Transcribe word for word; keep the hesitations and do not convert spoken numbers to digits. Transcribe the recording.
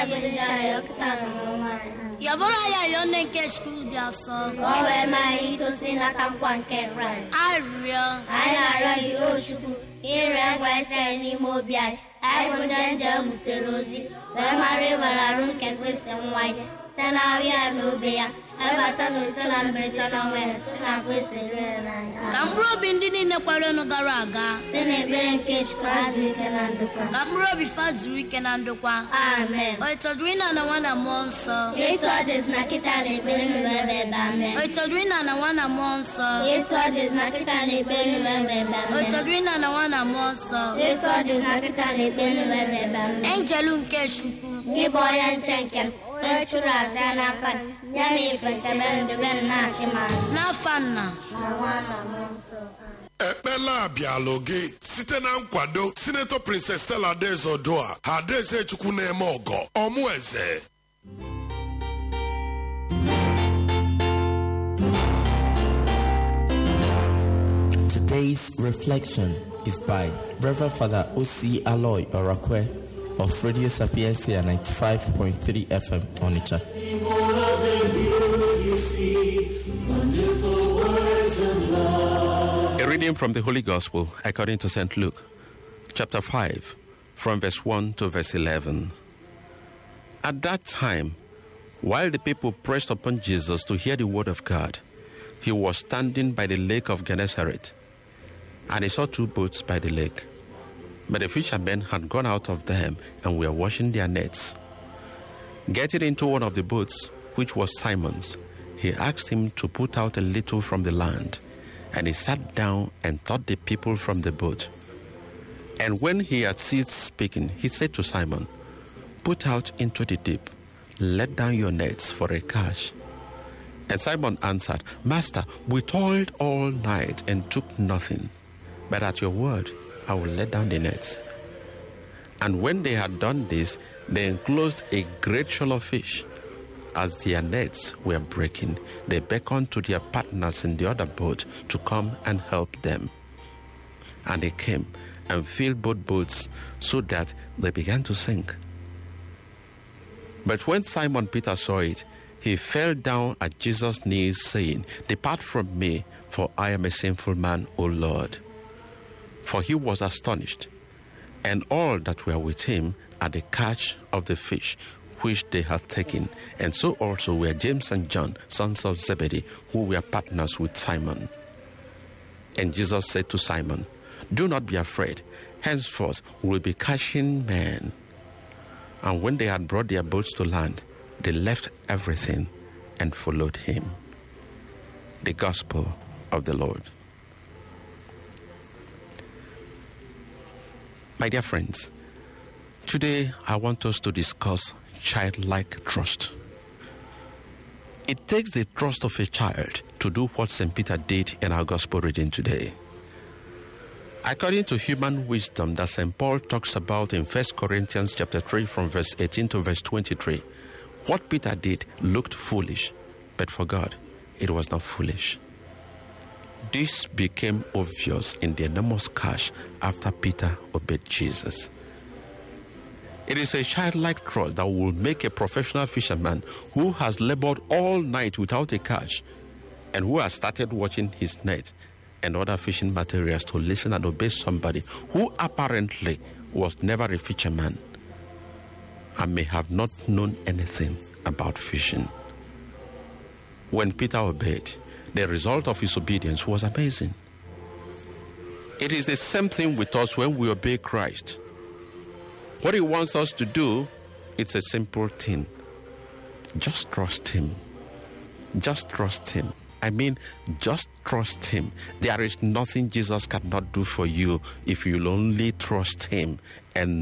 Yabora ya yone ke school dia so. O we mai to sina kampwan ke right. Ario. Ai na ra yo chuku. Ire gwa se ni mo bia. Ai mo danja muterozi. We mari vararun ke kwese mwai. Tena wia no bia. Eba tano sana bretana we. Na kwese rena. Kambro bindini ne kwalo no garaga. Tene beren ke chkazi ke nandukwa. Kambro bifazuri ke nandukwa. Amen. O itodwina na wana monso. Yetu ades na kita ne beren bebe amen. O itodwina na wana monso. Yetu ades na kita ne beren bebe amen. O itodwina na wana monso. Yetu ades na kita ne beren bebe amen. Angelu nke shuku. Giboyan chenken. Echura tana fan. Yami fenche ben de ben na chima. Na fanna. Na wana monso. Ekpela Bialoge, site na nkwado, Senator Princess Stella Adezo Doa, Hadeze Chukune Mogo, Omueze. Today's reflection is by Reverend Father O C Aloy Orakwe of Radio Sapiencia ninety-five point three F M Onitsha. A reading from the Holy Gospel according to Saint Luke, chapter five, from verse one to verse eleven. At that time, while the people pressed upon Jesus to hear the word of God, he was standing by the lake of Gennesaret, and he saw two boats by the lake. But the fishermen had gone out of them and were washing their nets. Getting into one of the boats, which was Simon's, he asked him to put out a little from the land. And he sat down and taught the people from the boat. And when he had ceased speaking, he said to Simon, "Put out into the deep, let down your nets for a catch." And Simon answered, "Master, we toiled all night and took nothing, but at your word I will let down the nets." And when they had done this, they enclosed a great shoal of fish. As their nets were breaking, they beckoned to their partners in the other boat to come and help them. And they came and filled both boats so that they began to sink. But when Simon Peter saw it, he fell down at Jesus' knees, saying, "Depart from me, for I am a sinful man, O Lord." For he was astonished, and all that were with him at the catch of the fish which they had taken, and so also were James and John, sons of Zebedee, who were partners with Simon. And Jesus said to Simon, "Do not be afraid. Henceforth we will be catching men." And when they had brought their boats to land, they left everything and followed him. The Gospel of the Lord. My dear friends, today I want us to discuss childlike trust. It takes the trust of a child to do what Saint Peter did in our gospel reading today. According to human wisdom that Saint Paul talks about in First Corinthians chapter three from verse eighteen to verse twenty-three, what Peter did looked foolish, but for God, it was not foolish. This became obvious in the enormous catch after Peter obeyed Jesus. It is a childlike trust that will make a professional fisherman who has labored all night without a catch and who has started watching his net and other fishing materials to listen and obey somebody who apparently was never a fisherman and may have not known anything about fishing. When Peter obeyed, the result of his obedience was amazing. It is the same thing with us when we obey Christ. What he wants us to do, it's a simple thing. Just trust him. Just trust him. I mean, just trust him. There is nothing Jesus cannot do for you if you'll only trust him and